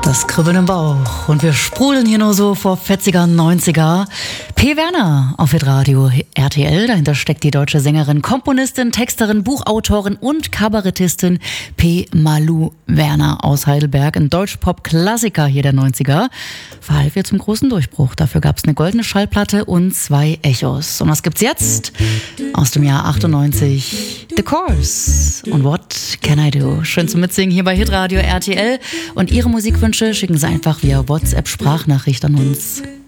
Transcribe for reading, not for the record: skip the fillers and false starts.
Das Kribbeln im Bauch. Und wir sprudeln hier nur so vor fetziger 90er. P. Werner auf Hitradio RTL. Dahinter steckt die deutsche Sängerin, Komponistin, Texterin, Buchautorin und Kabarettistin P. Malou Werner aus Heidelberg. Ein Deutschpop-Klassiker hier der 90er. Verhalf ihr zum großen Durchbruch. Dafür gab es eine goldene Schallplatte und 2 Echos. Und was gibt's jetzt? Aus dem Jahr 98. The Course. Und What Can I Do? Schön zum Mitsingen hier bei Hitradio RTL. Und Ihre Musikwünsche schicken Sie einfach via WhatsApp-Sprachnachricht an uns.